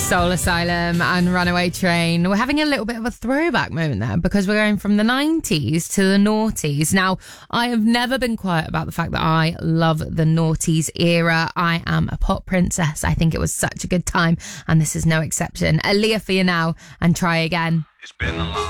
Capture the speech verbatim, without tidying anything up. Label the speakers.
Speaker 1: Soul Asylum and Runaway Train. We're having a little bit of a throwback moment there because we're going from the nineties to the noughties. Now, I have never been quiet about the fact that I love the noughties era. I am a pop princess. I think it was such a good time, and this is no exception. Aaliyah for you now, and Try Again.
Speaker 2: It's been a long